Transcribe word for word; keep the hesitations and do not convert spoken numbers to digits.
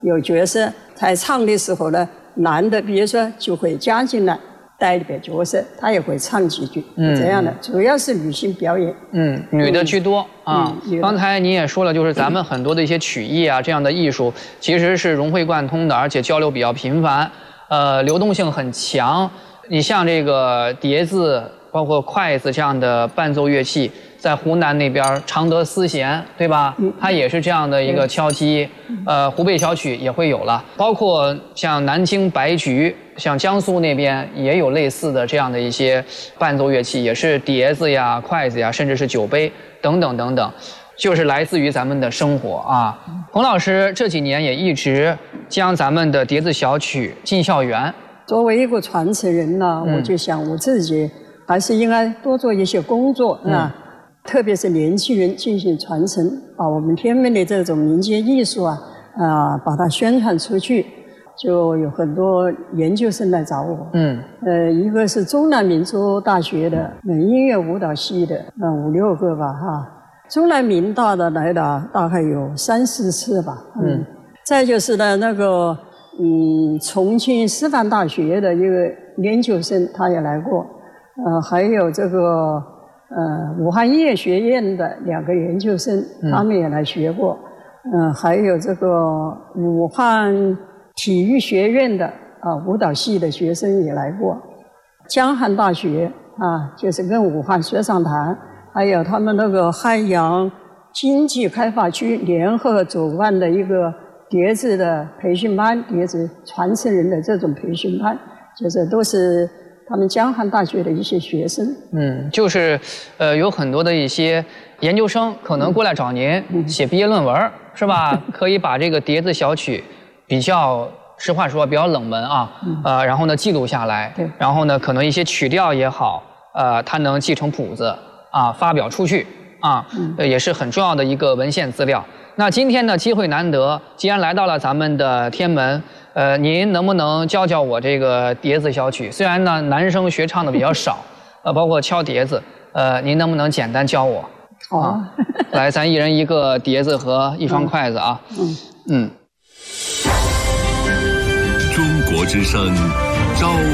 有角色在唱的时候呢，男的比如说就会加进来带一点角色，他也会唱几句，嗯，这样的，主要是女性表演， 嗯，女的居多、嗯、啊、嗯。刚才你也说了，就是咱们很多的一些曲艺啊，这样的艺术其实是融会贯通的，而且交流比较频繁，呃，流动性很强。你像这个碟子，包括筷子这样的伴奏乐器，在湖南那边常德丝弦，对吧？嗯，它也是这样的一个敲击。呃，湖北小曲也会有了，包括像南京白菊，像江苏那边也有类似的这样的一些伴奏乐器，也是碟子呀、筷子呀，甚至是酒杯等等等等，就是来自于咱们的生活啊。洪老师这几年也一直将咱们的碟子小曲进校园。 作为一个传承人呢，嗯、我就想我自己还是应该多做一些工作啊，嗯、特别是年轻人进行传承，把我们天门的这种民间艺术啊啊，把它宣传出去。就有很多研究生来找我，嗯，呃，一个是中南民族大学的音乐舞蹈系的，嗯，五六个吧，哈，中南民大的来的大概有三四次吧，嗯，嗯再就是呢那个。嗯，重庆师范大学的一个研究生，他也来过，呃，还有这个呃武汉音乐学院的两个研究生，他们也来学过，嗯、呃，还有这个武汉体育学院的啊、呃、舞蹈系的学生也来过，江汉大学啊，就是跟武汉水上坛，还有他们那个汉阳经济开发区联合主办的一个。碟子的培训班，碟子传承人的这种培训班，就是都是他们江汉大学的一些学生。嗯， 就是，呃，有很多的一些研究生可能过来找您写毕业论文，嗯、是吧？可以把这个碟子小曲比较，实话说比较冷门啊，嗯、呃，然后呢记录下来，对，然后呢可能一些曲调也好，呃，它能继承谱子啊，发表出去啊，嗯、也是很重要的一个文献资料。那今天呢，机会难得，既然来到了咱们的天门，呃，您能不能教教我这个碟子小曲？虽然呢，男生学唱的比较少，呃，包括敲碟子，呃，您能不能简单教我？ 好啊， 来，咱一人一个碟子和一双筷子啊。嗯嗯。 中国之声，招。